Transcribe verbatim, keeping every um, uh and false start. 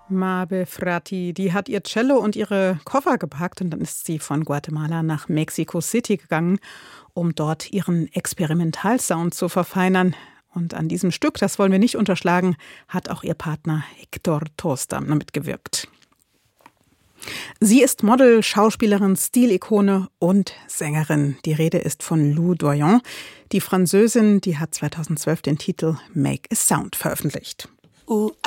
Mabe Frati, die hat ihr Cello und ihre Koffer gepackt und dann ist sie von Guatemala nach Mexico City gegangen, um dort ihren Experimentalsound zu verfeinern. Und an diesem Stück, das wollen wir nicht unterschlagen, hat auch ihr Partner Héctor Tosta mitgewirkt. Sie ist Model, Schauspielerin, Stilikone und Sängerin. Die Rede ist von Lou Doyon. Die Französin, die hat zweitausendzwölf den Titel Make a Sound veröffentlicht.